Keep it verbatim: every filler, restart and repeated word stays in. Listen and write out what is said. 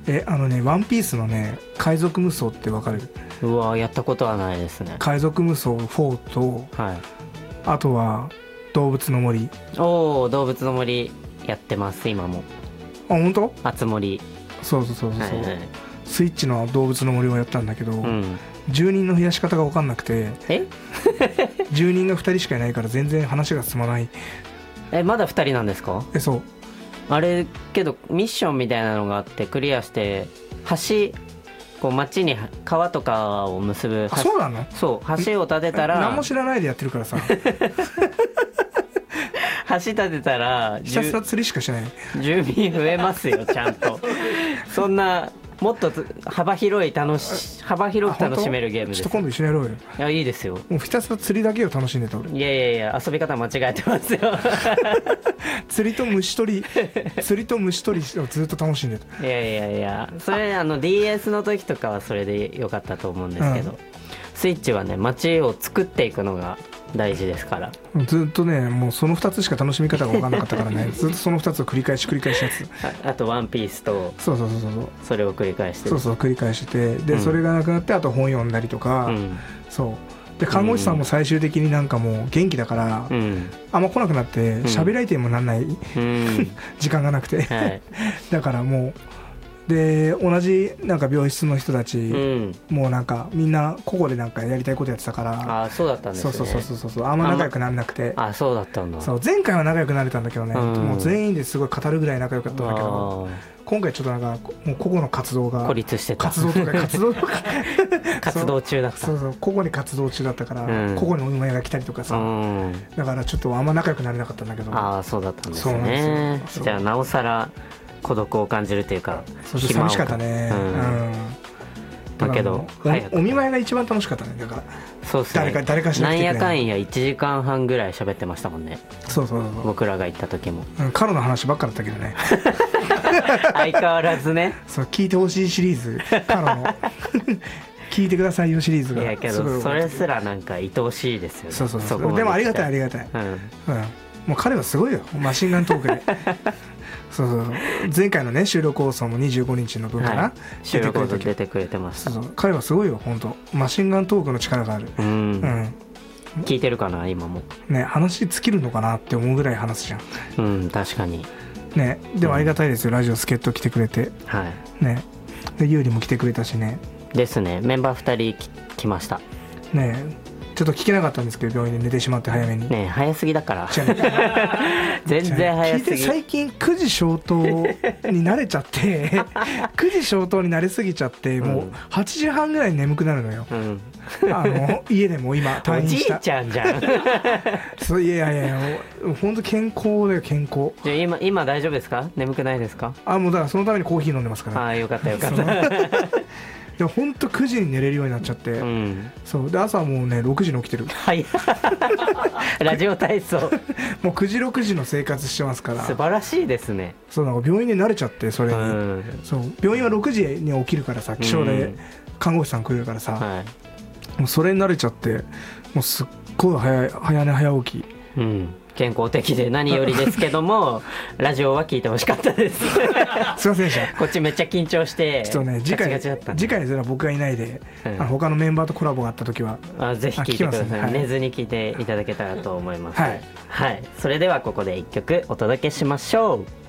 えあのねワンピースのね海賊無双ってわかる？ うわやったことはないですね。 海賊無双フォーと、はい、あとは動物の森。 おお動物の森やってます今も。 あ本当？ あつ森。 そうそうそうそう、はいはい、スイッチの動物の森をやったんだけど、うん、住人の増やし方が分かんなくてえ住人がふたりしかいないから全然話が進まない。 えまだふたりなんですか？ えそうあれけどミッションみたいなのがあってクリアして橋こう町に川とかを結ぶ。 あそうなの？ そう橋を建てたら何も知らないでやってるからさ橋建てたらひたすら釣りしかしない。 住民増えますよちゃんとそんなもっと幅広い楽し幅広く楽しめるゲームです。 ちょっと今度一緒にやろうよ。 いやいいですよ。 もうひたすら釣りだけを楽しんでた俺。 いやいやいや遊び方間違えてますよ釣りと虫取り釣りと虫取りをずっと楽しんでた。 いやいやいやそれあの ディーエス の時とかはそれでよかったと思うんですけど、うん、スイッチはね街を作っていくのが大事ですから。 ずっとねもうそのふたつしか楽しみ方が分からなかったからねずっとそのふたつを繰り返し繰り返しやつあ, あとワンピースとそうそうそうそうそれを繰り返してそうそう繰り返してで、うん、それがなくなってあと本読んだりとか、うん、そうで看護師さんも最終的になんかもう元気だから、うん、あんま来なくなって喋り相手にもなんない、うん、時間がなくて、はい、だからもうで同じなんか病室の人たち、うん、もうなんかみんな個々でなんかやりたいことやってたから。 あそうだったんですね。 そうそうそうそうあんま仲良くなれなくて。 あそうだったんだ。 そう前回は仲良くなれたんだけどね、うん、もう全員ですごい語るぐらい仲良かったんだけど今回ちょっとなんかもう個々の活動が孤立してた。 活動とか活動とか活動中だった。 そうそう個々に活動中だったから、うん、個々にお見舞いが来たりとかさ、うん、だからちょっとあんま仲良くなれなかったんだけど。 あそうだったんですね。じゃあなおさら孤独を感じるというかそう寂しかったね。うん、うん、 だけどお, お見舞いが一番楽しかったね。だからそうですね。誰か誰かしら来てくれない。なんやかんやいちじかんはんぐらい喋ってましたもんね。 そうそうそう僕らが行った時も、 うん、カロの話ばっかだったけどね相変わらずね。 そう聞いてほしいシリーズカロの聞いてくださいよシリーズが。 いやけどそれすらなんか愛おしいですよね。 そうそうそうそうでもありがたいありがたい、うんうん、もう彼はすごいよマシンガントークでそうそう前回のね収録放送もにじゅうごにちの分かな、はい、 収録放送出てくれてます。 そうそう彼はすごいよ本当マシンガントークの力がある。うん、うん、 聞いてるかな今もね話尽きるのかなって思うぐらい話すじゃん。 うん確かにねでもありがたいですよ、うん、ラジオ助っ人来てくれて。 はいねでゆうりも来てくれたしね。 ですねメンバーふたり来ましたね。ちょっと聞けなかったんですけど病院で寝てしまって早めにね。早すぎだから全然早すぎ。 最近くじ消灯に慣れちゃってくじ消灯に慣れすぎちゃってもうはちじはんぐらいに眠くなるのよ、うん、あの家でも今退院した。 おじいちゃんじゃんそういやいやいや本当健康だよ健康。 じゃあ 今, 今大丈夫ですか？眠くないですか？ あもうだからそのためにコーヒー飲んでますから。 あよかったよかったでも本当くじに寝れるようになっちゃって、うん、そうで朝はもうねろくじに起きてる。 はいラジオ体操もうくじろくじの生活してますから。 素晴らしいですね。 そうなんか病院で慣れちゃってそれに、うん、そう病院はろくじに起きるからさ起床で看護師さん来るからさ、うんはい、もうそれに慣れちゃってもうすっごい早い早寝早起き、 うん健康的で何よりですけどもラジオは聞いてほしかったですすいませんでした。 こっちめっちゃ緊張してちょっとね次回ガチガチだった、ね、次回それは僕がいないで、うん、あの他のメンバーとコラボがあった時はあぜひ聞いてください、ねはい、寝ずに聞いていただけたらと思います。はい、はい、それではここでいっきょくお届けしましょう。